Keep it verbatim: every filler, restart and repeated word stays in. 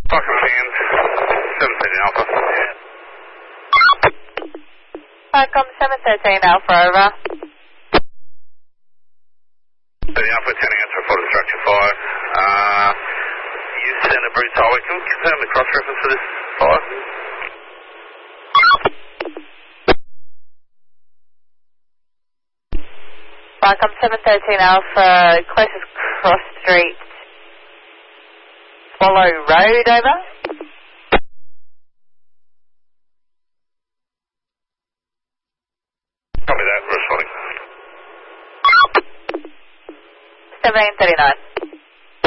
Foxtrot hands, seven thirteen Alpha. Falcon seven thirteen Alpha, over. thirteen Alpha, ten answer for destruction five. Uh, you send a Bruce Highway. Can we confirm the cross-reference for this fire? Falcon seven thirteen Alpha, closest cross street, Swallow Road, over. Copy that, responding. seventeen thirty-nine.